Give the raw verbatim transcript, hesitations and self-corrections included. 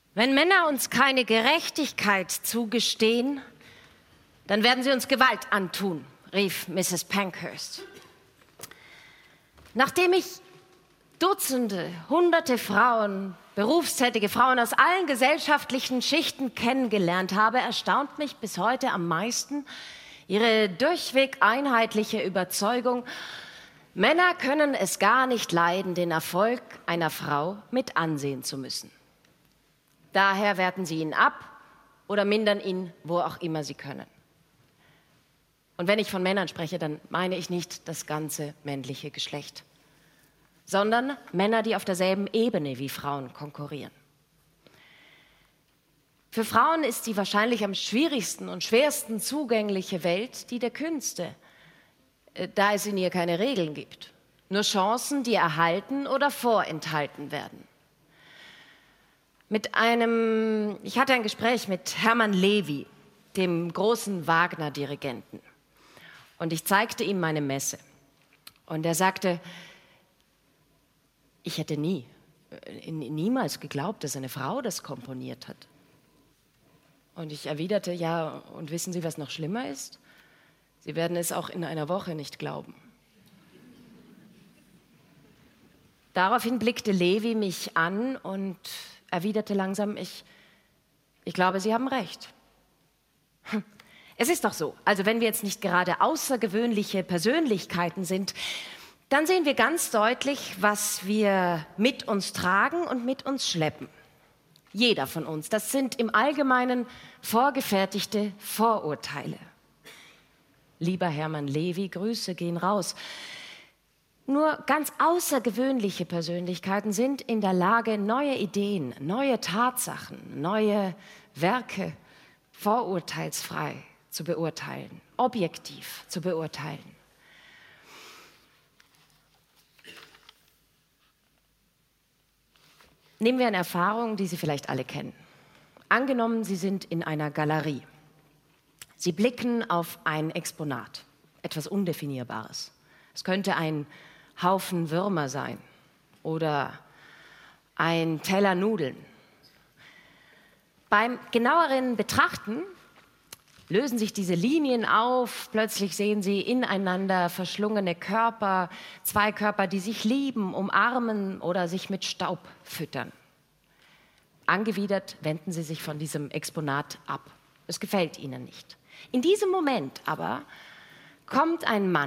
Wenn Männer uns keine Gerechtigkeit zugestehen, dann werden sie uns Gewalt antun, rief Misses Pankhurst. Nachdem ich Dutzende, hunderte Frauen, berufstätige Frauen aus allen gesellschaftlichen Schichten kennengelernt habe, erstaunt mich bis heute am meisten ihre durchweg einheitliche Überzeugung, Männer können es gar nicht leiden, den Erfolg einer Frau mit ansehen zu müssen. Daher werten sie ihn ab oder mindern ihn, wo auch immer sie können. Und wenn ich von Männern spreche, dann meine ich nicht das ganze männliche Geschlecht, sondern Männer, die auf derselben Ebene wie Frauen konkurrieren. Für Frauen ist die wahrscheinlich am schwierigsten und schwersten zugängliche Welt die der Künste, da es in ihr keine Regeln gibt, nur Chancen, die erhalten oder vorenthalten werden. Mit einem, ich hatte ein Gespräch mit Hermann Levy, dem großen Wagner-Dirigenten, und ich zeigte ihm meine Messe. Und er sagte, ich hätte nie, niemals geglaubt, dass eine Frau das komponiert hat. Und ich erwiderte, ja, und wissen Sie, was noch schlimmer ist? Sie werden es auch in einer Woche nicht glauben. Daraufhin blickte Levy mich an und erwiderte langsam, ich, ich glaube, Sie haben recht. Es ist doch so, also wenn wir jetzt nicht gerade außergewöhnliche Persönlichkeiten sind, dann sehen wir ganz deutlich, was wir mit uns tragen und mit uns schleppen. Jeder von uns. Das sind im Allgemeinen vorgefertigte Vorurteile. Lieber Hermann Levy, Grüße gehen raus. Nur ganz außergewöhnliche Persönlichkeiten sind in der Lage, neue Ideen, neue Tatsachen, neue Werke vorurteilsfrei zu beurteilen, objektiv zu beurteilen. Nehmen wir eine Erfahrung, die Sie vielleicht alle kennen. Angenommen, Sie sind in einer Galerie. Sie blicken auf ein Exponat, etwas Undefinierbares. Es könnte ein Haufen Würmer sein oder ein Teller Nudeln. Beim genaueren Betrachten lösen sich diese Linien auf, plötzlich sehen Sie ineinander verschlungene Körper, zwei Körper, die sich lieben, umarmen oder sich mit Staub füttern. Angewidert wenden Sie sich von diesem Exponat ab. Es gefällt Ihnen nicht. In diesem Moment aber kommt ein Mann,